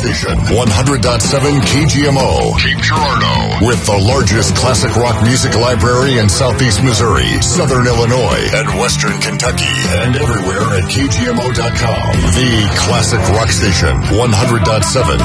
station, 100.7 KGMO, Cape Girardeau, with the largest classic rock music library in Southeast Missouri, Southern Illinois, and Western Kentucky, and everywhere at KGMO.com. The classic rock station, 100.7